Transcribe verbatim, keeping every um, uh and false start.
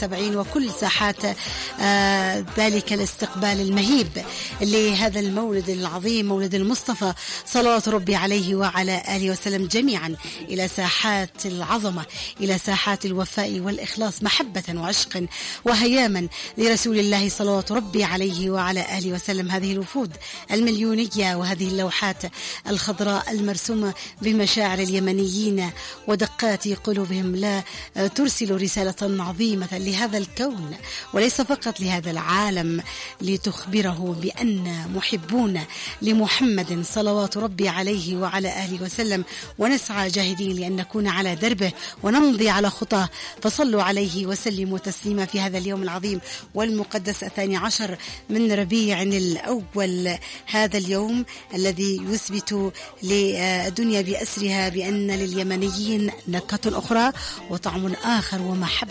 وسبعين وكل ساحات آه ذلك الاستقبال المهيب لهذا المولد العظيم، مولد المصطفى صلوات ربي عليه وعلى آله وسلم جميعا، إلى ساحات العظمة، إلى ساحات الوفاء والإخلاص، محبة وعشقا وهياما لرسول الله صلوات ربي عليه وعلى آله وسلم. هذه الوفود المليونية وهذه اللوحات الخضراء المرسومة بمشاعر اليمنيين ودقات قلوبهم لا ترسل رسالة عظيمة لهذا الكون وليس فقط لهذا العالم، لتخبره بأن محبون لمحمد صلوات ربي عليه وعلى آله وسلم، ونسعى جاهدين لأن نكون على دربه ونمضي على خطاه. فصلوا عليه وسلموا تسليما في هذا اليوم العظيم والمقدس الثاني عشر من ربيع الأول، هذا اليوم الذي يثبت للدنيا بأسرها بأن لليمنيين نكهة أخرى وطعم آخر ومحبة